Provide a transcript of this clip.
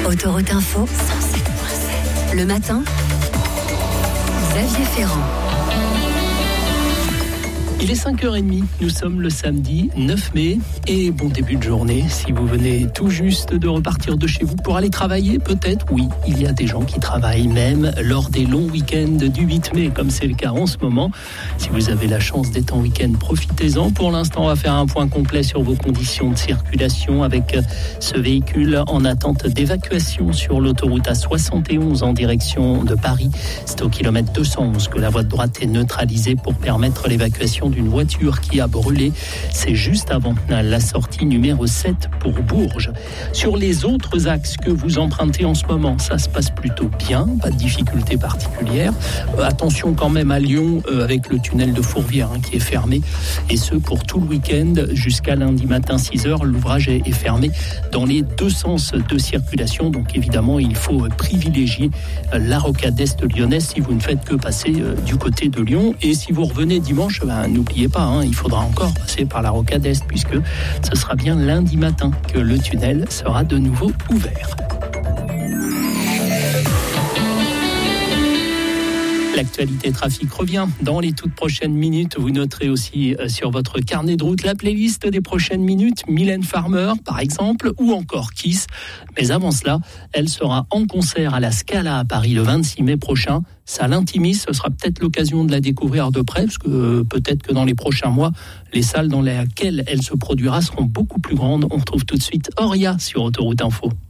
Autoroute Info, 107.7. Le matin, Xavier Ferrand. Il est 5h30, nous sommes le samedi 9 mai et bon début de journée. Si vous venez tout juste de repartir de chez vous pour aller travailler, peut-être, oui, il y a des gens qui travaillent même lors des longs week-ends du 8 mai, comme c'est le cas en ce moment. Si vous avez la chance d'être en week-end, profitez-en. Pour l'instant, on va faire un point complet sur vos conditions de circulation avec ce véhicule en attente d'évacuation sur l'autoroute A71 en direction de Paris. C'est au kilomètre 211 que la voie de droite est neutralisée pour permettre l'évacuation d'une voiture qui a brûlé. C'est juste avant la sortie numéro 7 pour Bourges. Sur les autres axes que vous empruntez en ce moment, ça se passe plutôt bien, pas de difficultés particulières. Attention quand même à Lyon avec le tunnel de Fourvière qui est fermé, et ce pour tout le week-end jusqu'à lundi matin 6h. L'ouvrage est fermé dans les deux sens de circulation, donc évidemment il faut privilégier la rocade est lyonnaise si vous ne faites que passer du côté de Lyon. Et si vous revenez dimanche, n'oubliez pas, il faudra encore passer par la rocade est puisque ce sera bien lundi matin que le tunnel sera de nouveau ouvert. L'actualité trafic revient dans les toutes prochaines minutes. Vous noterez aussi sur votre carnet de route la playlist des prochaines minutes. Mylène Farmer, par exemple, ou encore Kiss. Mais avant cela, elle sera en concert à la Scala à Paris le 26 mai prochain. Ça l'intimise, ce sera peut-être l'occasion de la découvrir de près, parce que peut-être que dans les prochains mois, les salles dans lesquelles elle se produira seront beaucoup plus grandes. On retrouve tout de suite Auria sur Autoroute Info.